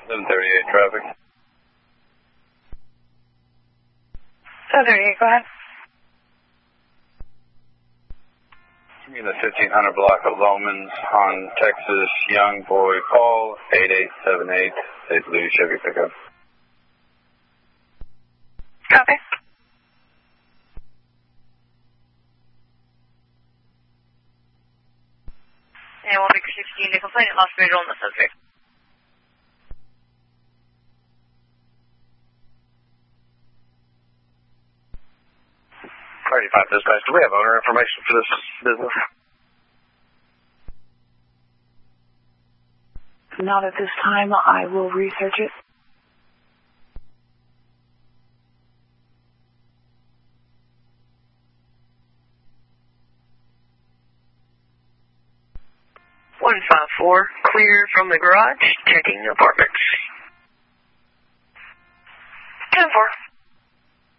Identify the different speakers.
Speaker 1: 738 traffic.
Speaker 2: 738, go ahead.
Speaker 1: Give me the 1500 block of Lomans on Texas, young boy call, 8878, State Blue Chevy pickup.
Speaker 2: Copy. And we'll make 16 to complaint and lost visual on the subject.
Speaker 3: Dispatch, do we have owner information for this business?
Speaker 4: Not at this time. I will research it.
Speaker 5: (154) clear from the garage, checking apartments.
Speaker 2: 10-4.